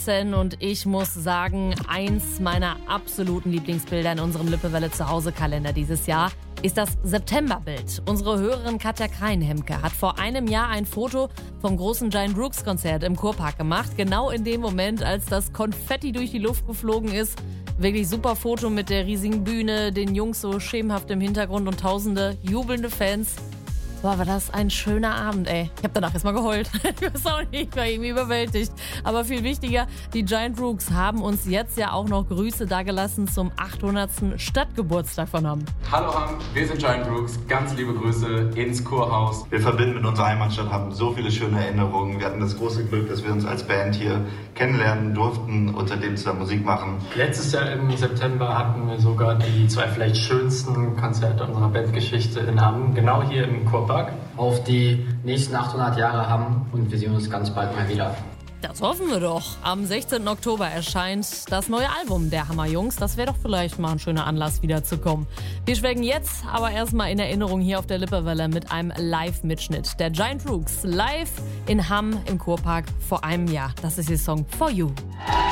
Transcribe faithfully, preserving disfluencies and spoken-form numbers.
Und ich muss sagen, eins meiner absoluten Lieblingsbilder in unserem Lippewelle Zuhause-Kalender dieses Jahr ist das Septemberbild. Unsere Hörerin Katja Kreinhemke hat vor einem Jahr ein Foto vom großen Giant Rooks Konzert im Kurpark gemacht. Genau in dem Moment, als das Konfetti durch die Luft geflogen ist. Wirklich super Foto mit der riesigen Bühne, den Jungs so schemenhaft im Hintergrund und tausende jubelnde Fans. Boah, war das ein schöner Abend, ey. Ich hab danach erstmal geheult. Ich weiß auch nicht, ich war irgendwie überwältigt. Aber viel wichtiger, die Giant Rooks haben uns jetzt ja auch noch Grüße dagelassen zum achthundertsten Stadtgeburtstag von Hamm. Hallo Hamm, wir sind Giant Rooks. Ganz liebe Grüße ins Kurhaus. Wir verbinden mit unserer Heimatstadt Hamm so viele schöne Erinnerungen. Wir hatten das große Glück, dass wir uns als Band hier kennenlernen durften und seitdem zusammen Musik machen. Letztes Jahr im September hatten wir sogar die zwei vielleicht schönsten Konzerte unserer Bandgeschichte in Hamm. Genau hier im Kurpark. Auf die nächsten achthundert Jahre haben und wir sehen uns ganz bald mal wieder. Das hoffen wir doch. Am sechzehnten Oktober erscheint das neue Album der Hammerjungs. Das wäre doch vielleicht mal ein schöner Anlass, wiederzukommen. Wir schwelgen jetzt aber erstmal in Erinnerung hier auf der Lippewelle mit einem Live-Mitschnitt der Giant Rooks live in Hamm im Kurpark vor einem Jahr. Das ist ihr Song For You.